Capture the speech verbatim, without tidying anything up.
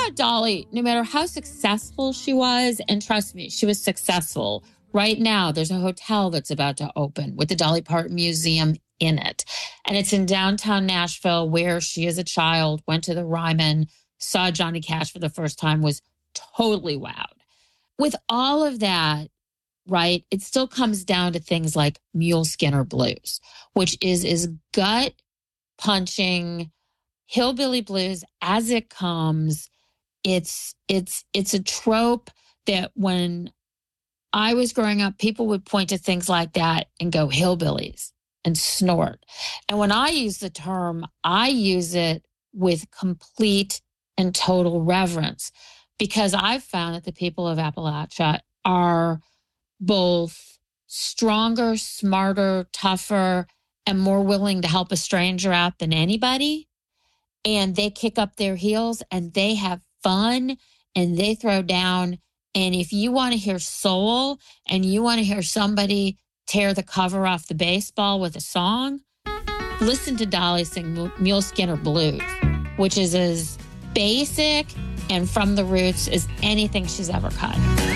about Dolly, no matter how successful she was, and trust me, she was successful. Right now, there's a hotel that's about to open with the Dolly Parton Museum in it. And it's in downtown Nashville, where she, as a child, went to the Ryman, saw Johnny Cash for the first time, was totally wowed. With all of that, right, it still comes down to things like Mule Skinner Blues, which is as gut-punching hillbilly blues as it comes. It's it's it's a trope that when I was growing up, people would point to things like that and go hillbillies and snort. And when I use the term, I use it with complete and total reverence, because I've found that the people of Appalachia are both stronger, smarter, tougher, and more willing to help a stranger out than anybody. And they kick up their heels and they have fun and they throw down. And if you want to hear soul and you want to hear somebody tear the cover off the baseball with a song, listen to Dolly sing Mule Skinner Blues, which is as basic and from the roots as anything she's ever cut.